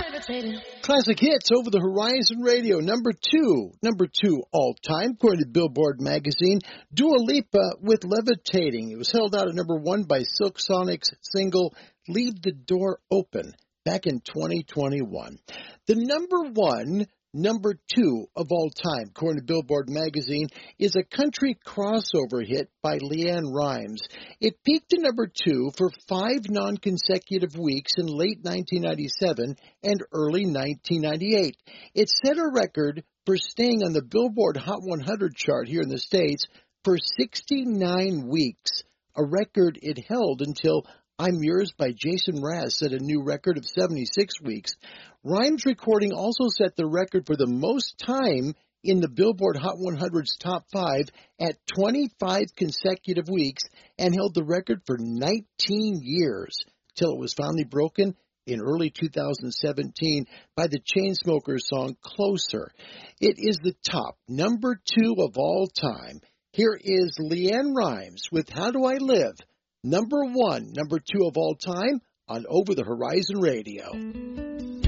Classic hits over the Horizon Radio, number two all time, according to Billboard magazine. Dua Lipa with Levitating. It was held out at number one by Silk Sonic's single Leave the Door Open back in 2021. The number two of all time, according to Billboard magazine, is a country crossover hit by LeAnn Rimes. It peaked at number two for 5 non-consecutive weeks in late 1997 and early 1998. It set a record for staying on the Billboard Hot 100 chart here in the States for 69 weeks, a record it held until I'm Yours by Jason Mraz set a new record of 76 weeks. Rimes' recording also set the record for the most time in the Billboard Hot 100's top 5 at 25 consecutive weeks and held the record for 19 years till it was finally broken in early 2017 by the Chainsmokers song Closer. It is the top number two of all time. Here is LeAnn Rimes with How Do I Live? Number two of all time on Over the Horizon Radio.